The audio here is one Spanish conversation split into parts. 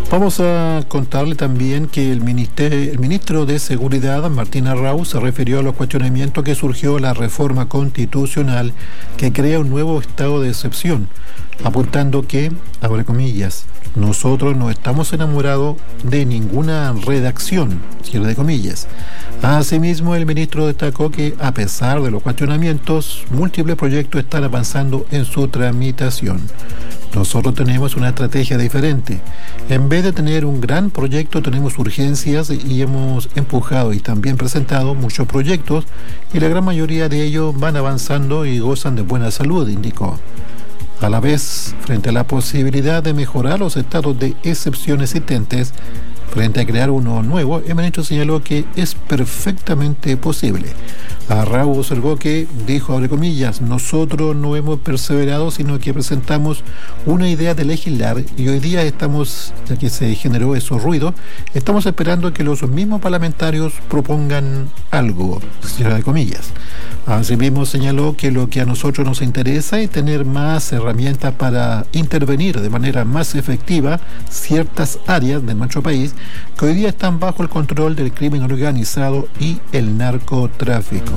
Vamos a contarle también que el ministro de Seguridad, Martín Arrau, se refirió a los cuestionamientos que surgió la reforma constitucional que crea un nuevo estado de excepción, apuntando que, abre comillas, nosotros no estamos enamorados de ninguna redacción, cierre de comillas. Asimismo, el ministro destacó que, a pesar de los cuestionamientos, múltiples proyectos están avanzando en su tramitación. Nosotros tenemos una estrategia diferente. En vez de tener un gran proyecto, tenemos urgencias y hemos empujado y también presentado muchos proyectos y la gran mayoría de ellos van avanzando y gozan de buena salud, indicó. A la vez, frente a la posibilidad de mejorar los estados de excepción existentes, frente a crear uno nuevo, el ministro señaló que es perfectamente posible. Arrau observó que, dijo, abre comillas, nosotros no hemos perseverado, sino que presentamos una idea de legislar y hoy día estamos, ya que se generó esos ruidos, estamos esperando que los mismos parlamentarios propongan algo, cierre de comillas. Asimismo señaló que lo que a nosotros nos interesa es tener más herramientas para intervenir de manera más efectiva ciertas áreas de nuestro país que hoy día están bajo el control del crimen organizado y el narcotráfico.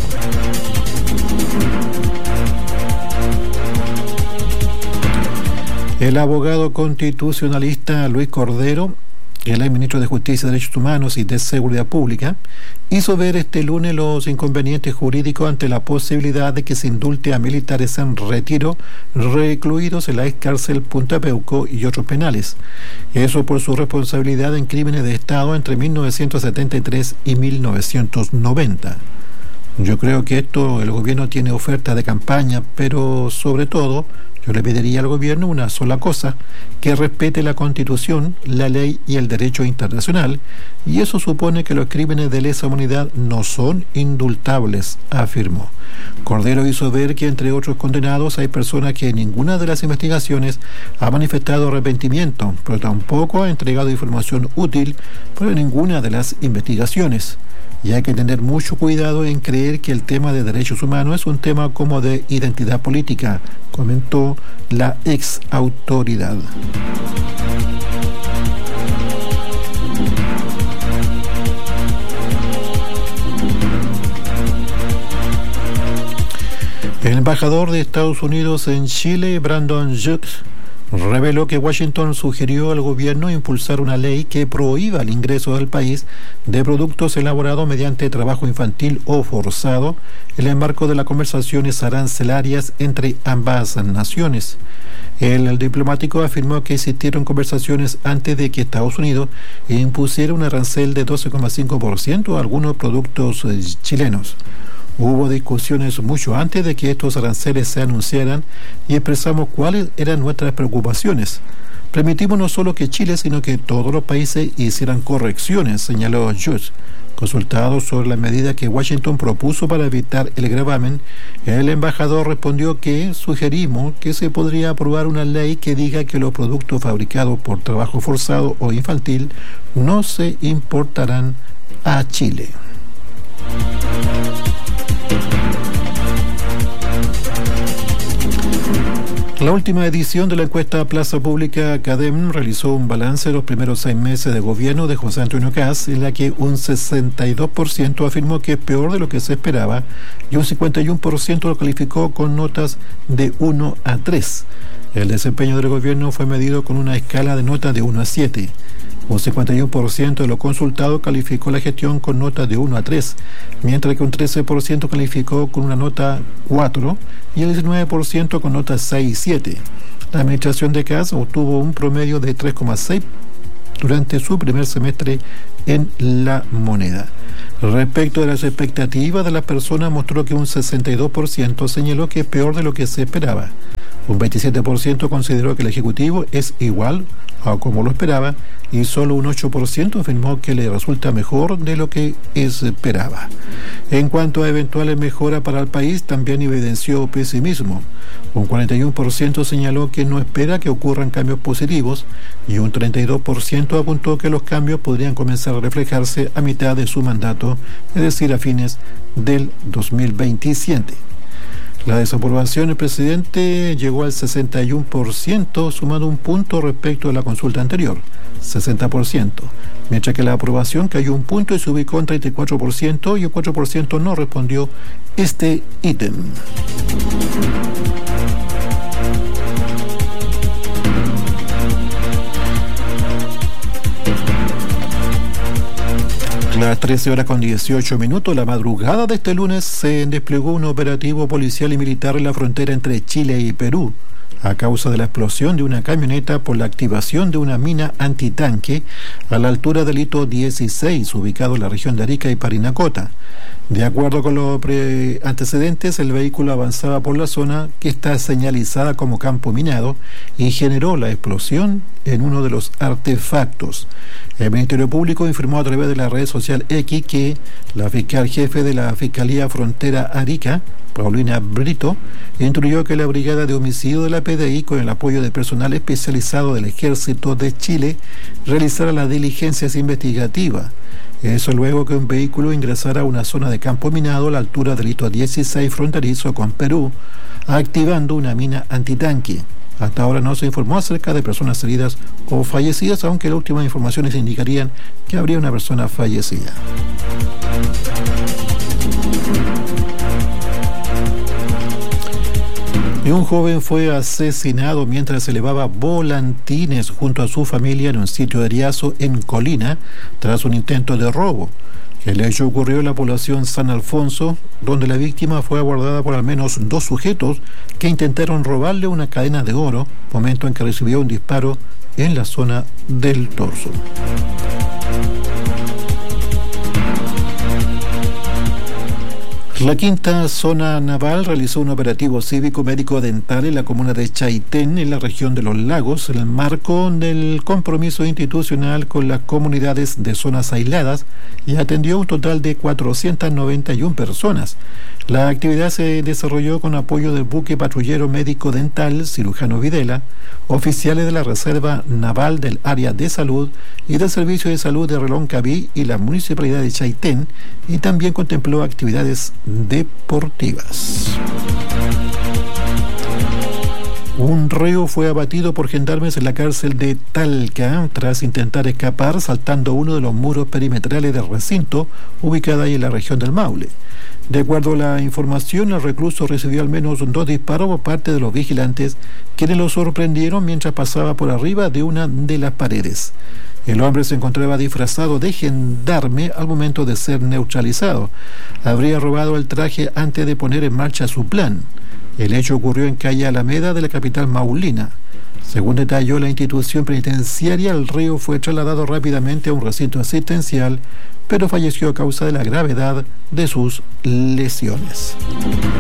El abogado constitucionalista Luis Cordero, el ministro de Justicia, Derechos Humanos y de Seguridad Pública, hizo ver este lunes los inconvenientes jurídicos ante la posibilidad de que se indulte a militares en retiro recluidos en la ex cárcel Punta Peuco y otros penales. Eso por su responsabilidad en crímenes de Estado entre 1973 y 1990. Yo creo que el gobierno tiene oferta de campaña, pero sobre todo yo le pediría al gobierno una sola cosa, que respete la Constitución, la ley y el derecho internacional, y eso supone que los crímenes de lesa humanidad no son indultables, afirmó. Cordero hizo ver que entre otros condenados hay personas que en ninguna de las investigaciones ha manifestado arrepentimiento, pero tampoco ha entregado información útil para ninguna de las investigaciones. Y hay que tener mucho cuidado en creer que el tema de derechos humanos es un tema como de identidad política, comentó la ex autoridad. El embajador de Estados Unidos en Chile, Brandon Jukes, reveló que Washington sugirió al gobierno impulsar una ley que prohíba el ingreso al país de productos elaborados mediante trabajo infantil o forzado en el marco de las conversaciones arancelarias entre ambas naciones. El diplomático afirmó que existieron conversaciones antes de que Estados Unidos impusiera un arancel de 12,5% a algunos productos chilenos. Hubo discusiones mucho antes de que estos aranceles se anunciaran y expresamos cuáles eran nuestras preocupaciones. Permitimos no solo que Chile, sino que todos los países hicieran correcciones, señaló Judge. Consultado sobre la medida que Washington propuso para evitar el gravamen, el embajador respondió que sugerimos que se podría aprobar una ley que diga que los productos fabricados por trabajo forzado o infantil no se importarán a Chile. La última edición de la encuesta Plaza Pública CADEM realizó un balance de los primeros 6 meses de gobierno de José Antonio Kast, en la que un 62% afirmó que es peor de lo que se esperaba y un 51% lo calificó con notas de 1 a 3. El desempeño del gobierno fue medido con una escala de notas de 1 a 7. Un 51% de los consultados calificó la gestión con notas de 1 a 3, mientras que un 13% calificó con una nota 4 y el 19% con notas 6 y 7. La administración de Kast obtuvo un promedio de 3,6 durante su primer semestre en La Moneda. Respecto de las expectativas de las personas, mostró que un 62% señaló que es peor de lo que se esperaba. Un 27% consideró que el Ejecutivo es igual a como lo esperaba y solo un 8% afirmó que le resulta mejor de lo que esperaba. En cuanto a eventuales mejoras para el país, también evidenció pesimismo. Un 41% señaló que no espera que ocurran cambios positivos y un 32% apuntó que los cambios podrían comenzar a reflejarse a mitad de su mandato, es decir, a fines del 2027. La desaprobación del presidente llegó al 61%, sumando un punto respecto a la consulta anterior, 60%, mientras que la aprobación cayó un punto y se ubicó en 34% y el 4% no respondió este ítem. A las 13:18, la madrugada de este lunes, se desplegó un operativo policial y militar en la frontera entre Chile y Perú, a causa de la explosión de una camioneta por la activación de una mina antitanque a la altura del hito 16, ubicado en la región de Arica y Parinacota. De acuerdo con los antecedentes, el vehículo avanzaba por la zona que está señalizada como campo minado y generó la explosión en uno de los artefactos. El Ministerio Público informó a través de la red social X que la fiscal jefe de la Fiscalía Frontera Arica, Paulina Brito, instruyó que la Brigada de Homicidio de la PDI, con el apoyo de personal especializado del Ejército de Chile, realizara las diligencias investigativas. Eso luego que un vehículo ingresara a una zona de campo minado a la altura del hito 16 fronterizo con Perú, activando una mina antitanque. Hasta ahora no se informó acerca de personas heridas o fallecidas, aunque las últimas informaciones indicarían que habría una persona fallecida. Y un joven fue asesinado mientras elevaba volantines junto a su familia en un sitio de Riazo, en Colina, tras un intento de robo. El hecho ocurrió en la población San Alfonso, donde la víctima fue abordada por al menos 2 sujetos que intentaron robarle una cadena de oro, momento en que recibió un disparo en la zona del torso. La quinta zona naval realizó un operativo cívico-médico-dental en la comuna de Chaitén, en la región de Los Lagos, en el marco del compromiso institucional con las comunidades de zonas aisladas, y atendió un total de 491 personas. La actividad se desarrolló con apoyo del buque patrullero médico-dental Cirujano Videla, oficiales de la Reserva Naval del Área de Salud y del Servicio de Salud de Reloncaví y la Municipalidad de Chaitén, y también contempló actividades deportivas. Un reo fue abatido por gendarmes en la cárcel de Talca tras intentar escapar saltando uno de los muros perimetrales del recinto, ubicada ahí en la región del Maule. De acuerdo a la información, el recluso recibió al menos 2 disparos por parte de los vigilantes, quienes lo sorprendieron mientras pasaba por arriba de una de las paredes. El hombre se encontraba disfrazado de gendarme al momento de ser neutralizado. Habría robado el traje antes de poner en marcha su plan. El hecho ocurrió en calle Alameda de la capital maulina. Según detalló la institución penitenciaria, el reo fue trasladado rápidamente a un recinto asistencial, pero falleció a causa de la gravedad de sus lesiones.